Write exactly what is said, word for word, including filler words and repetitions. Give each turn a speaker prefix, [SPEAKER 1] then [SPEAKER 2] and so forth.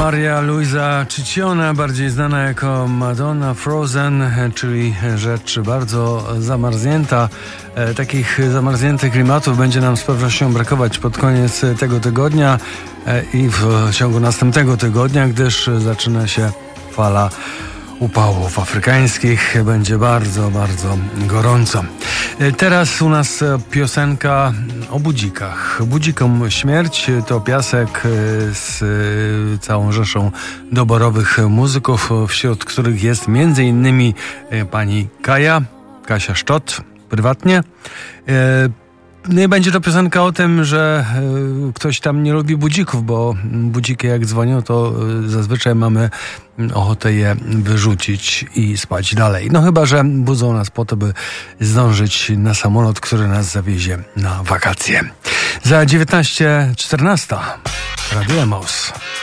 [SPEAKER 1] Maria Luisa Cicciona, bardziej znana jako Madonna Frozen, czyli rzecz bardzo zamarznięta. E, takich zamarzniętych klimatów będzie nam z pewnością brakować pod koniec tego tygodnia e, i w ciągu następnego tygodnia, gdyż zaczyna się fala upałów afrykańskich. Będzie bardzo, bardzo gorąco. Teraz u nas piosenka o budzikach. Budzikom śmierć to piasek z całą rzeszą doborowych muzyków, wśród których jest między innymi pani Kaja, Kasia Sztot, prywatnie. No i będzie to piosenka o tym, że y, ktoś tam nie lubi budzików, bo budziki jak dzwonią, to y, zazwyczaj mamy ochotę je wyrzucić i spać dalej. No chyba że budzą nas po to, by zdążyć na samolot, który nas zawiezie na wakacje. Za dziewiętnaście czternaście Radio Emaus.